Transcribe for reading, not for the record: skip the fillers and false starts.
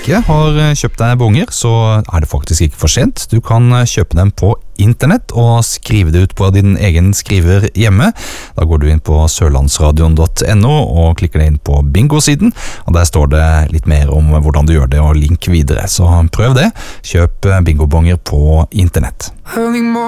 ikke har kjøpt deg bonger, så det faktisk ikke for sent. Du kan kjøpe dem på internett og skrive det ut på din egen skriver hjemme. Da går du inn på sørlandsradion.no og klikker deg inn på bingo-siden, og der står det litt mer om hvordan du gjør det og link videre. Så prøv det. Kjøp bingobonger på internett.